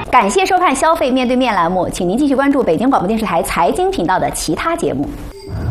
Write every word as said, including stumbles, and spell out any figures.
感谢收看《消费面对面》栏目，请您继续关注北京广播电视台财经频道的其他节目。